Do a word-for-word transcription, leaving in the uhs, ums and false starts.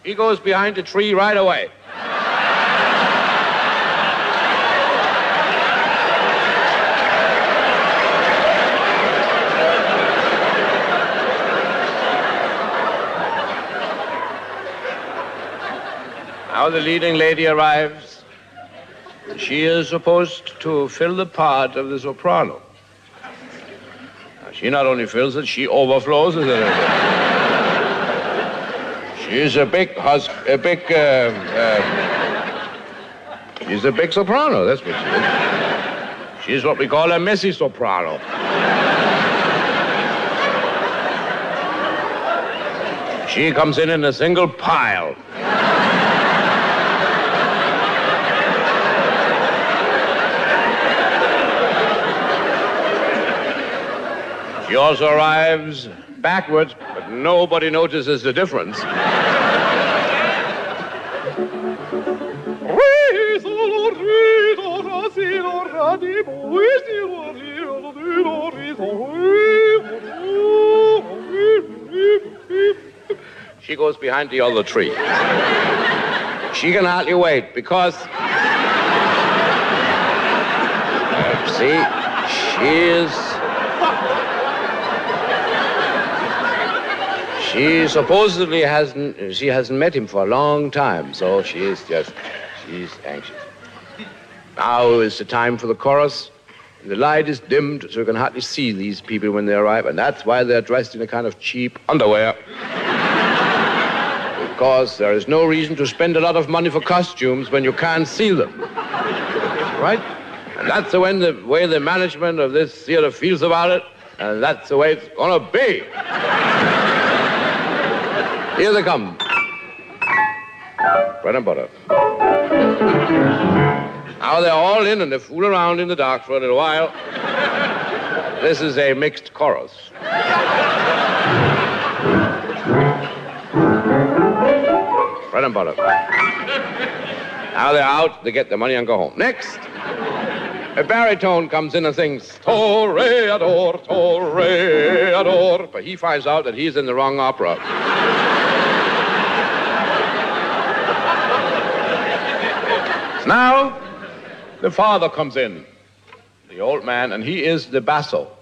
He goes behind the tree right away. Now the leading lady arrives. She is supposed to fill the part of the soprano. Now, she not only fills it, she overflows it. She's a big hus- a big, uh, uh, she's a big soprano, that's what she is. She's what we call a messy soprano. She comes in in a single pile. She also arrives backwards, but nobody notices the difference. She goes behind the other tree. She can hardly wait because... Uh, see, she is... She supposedly hasn't, she hasn't met him for a long time, so she is just, she's anxious. Now is the time for the chorus. The light is dimmed, so you can hardly see these people when they arrive, and that's why they're dressed in a kind of cheap underwear. Because there is no reason to spend a lot of money for costumes when you can't see them. Right? And that's the way the, way the management of this theater feels about it, and that's the way it's gonna be. Here they come. Bread and butter. Now they're all in and they fool around in the dark for a little while. This is a mixed chorus. Bread and butter. Now they're out, they get their money and go home. Next, a baritone comes in and sings, Toreador, Toreador. But he finds out that he's in the wrong opera. Now, the father comes in, the old man, and he is the basso.